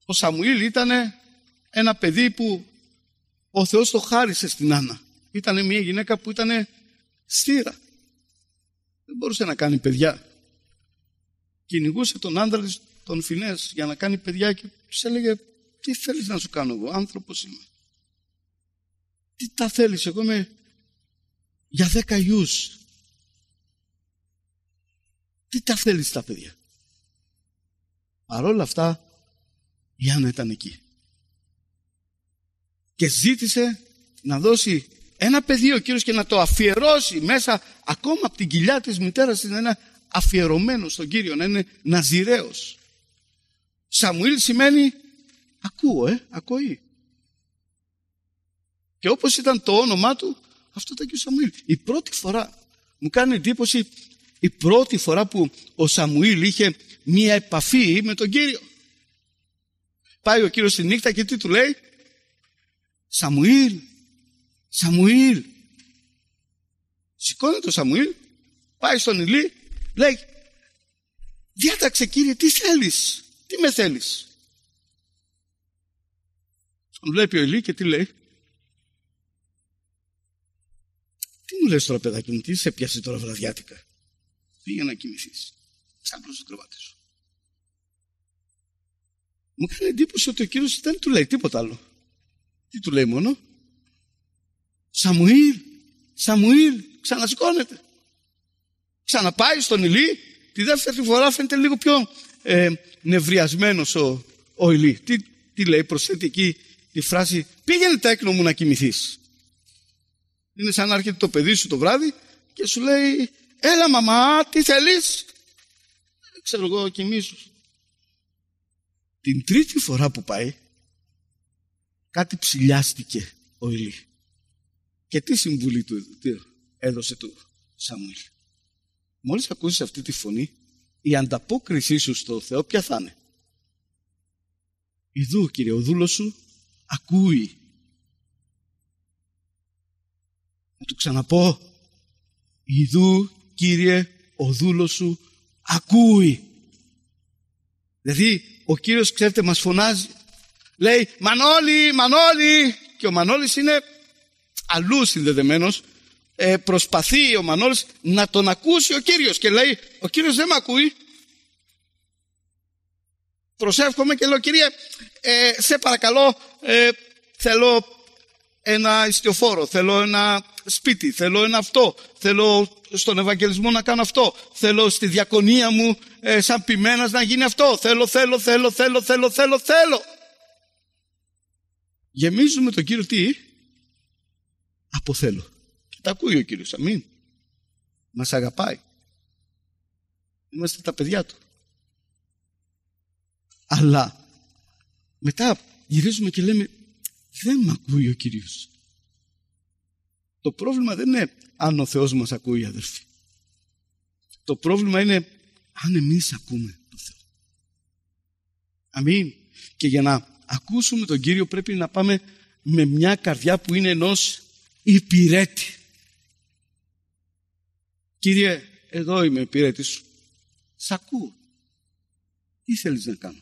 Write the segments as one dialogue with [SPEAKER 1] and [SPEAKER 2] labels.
[SPEAKER 1] Ο Σαμουήλ ήταν ένα παιδί που ο Θεός το χάρισε στην Άννα. Ήταν μια γυναίκα που ήταν στήρα. Δεν μπορούσε να κάνει παιδιά. Κυνηγούσε τον άντρα της, τον Φινές, για να κάνει παιδιά και τους έλεγε: τι θέλεις να σου κάνω εγώ, άνθρωπος είμαι. Τι τα θέλεις, εγώ είμαι για 10 γιους. Τι τα θέλεις τα παιδιά. Παρόλα αυτά η Άννα ήταν εκεί. Και ζήτησε να δώσει ένα παιδί ο Κύριος και να το αφιερώσει μέσα ακόμα από την κοιλιά της μητέρας της, να είναι αφιερωμένο στον Κύριο, να είναι ναζιραίος. Σαμουήλ σημαίνει ακούω, ακοή. Και όπως ήταν το όνομά του, αυτό ήταν και ο Σαμουήλ. Η πρώτη φορά, μου κάνει εντύπωση, η πρώτη φορά που ο Σαμουήλ είχε μία επαφή με τον Κύριο. Πάει ο Κύριος τη νύχτα και τι του λέει? Σαμουήλ, Σαμουήλ. Σηκώνεται ο Σαμουήλ, πάει στον Ηλί, λέει: διάταξε Κύριε, τι θέλεις, τι με θέλεις? Τον βλέπει ο Ηλί και τι λέει? Τι μου λες τώρα παιδάκι μου, τι σε πιάσε τώρα βραδιάτικα? Πήγε να κοιμηθείς, ξάπλωσε στο κρεβάτι σου. Μου κάνει εντύπωση ότι ο Κύριος δεν του λέει τίποτα άλλο. Τι του λέει μόνο? Σαμουήλ, Σαμουήλ. Ξανασηκώνεται, ξαναπάει στον Ηλί. Τη δεύτερη φορά φαίνεται λίγο πιο νευριασμένος ο Ηλί. Τι λέει? Προσθέτει εκεί τη φράση: πήγαινε τέκνο μου να κοιμηθείς. Είναι σαν να έρχεται το παιδί σου το βράδυ και σου λέει: έλα μαμά, τι θέλεις? Ξέρω εγώ, κοιμήσου. Την τρίτη φορά που πάει, κάτι ψηλιάστηκε ο Ηλί. Και τι συμβουλή του έδωσε του Σαμουήλ? Μόλις ακούσεις αυτή τη φωνή, η ανταπόκρισή σου στο Θεό ποια θα είναι? Ιδού Κύριε, ο δούλος σου ακούει. Να του ξαναπώ: Ιδού Κύριε, ο δούλος σου ακούει. Δηλαδή ο Κύριος, ξέρετε, μας φωνάζει, λέει: Μανώλη, Μανώλη. Και ο Μανώλης είναι αλλού συνδεδεμένος. Προσπαθεί ο Μανώλης να τον ακούσει ο Κύριος και λέει: ο Κύριος δεν με ακούει. Προσεύχομαι και λέω: Κύριε, σε παρακαλώ, θέλω ένα ιστιοφόρο, θέλω ένα σπίτι, θέλω ένα αυτό, θέλω στον Ευαγγελισμό να κάνω αυτό, θέλω στη διακονία μου σαν ποιμένας να γίνει αυτό, θέλω. Γεμίζουμε τον Κύριο τι? Από θέλω. Και τα ακούει ο Κύριος, αμήν. Μας αγαπάει. Είμαστε τα παιδιά του. Αλλά μετά γυρίζουμε και λέμε: δεν με ακούει ο Κύριος. Το πρόβλημα δεν είναι αν ο Θεός μας ακούει, αδερφοί. Το πρόβλημα είναι αν εμείς ακούμε τον Θεό. Αμήν. Και για να ακούσουμε τον Κύριο πρέπει να πάμε με μια καρδιά που είναι ενός υπηρέτη. Κύριε, εδώ είμαι υπηρέτης σου. Σ' ακούω. Τι θέλεις να κάνω?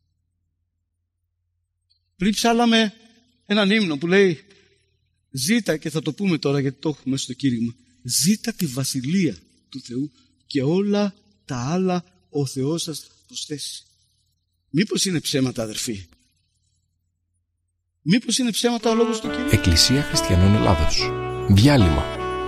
[SPEAKER 1] Πριν ψάλαμε έναν ύμνο που λέει: ζήτα, και θα το πούμε τώρα γιατί το έχουμε στο κήρυγμα, ζήτα τη βασιλεία του Θεού και όλα τα άλλα ο Θεός σας προσθέσει. Μήπως είναι ψέματα, αδερφοί? Μήπως είναι ψέματα ο λόγος του Κυρίου?
[SPEAKER 2] Εκκλησία Χριστιανών Ελλάδος. Διάλειμμα.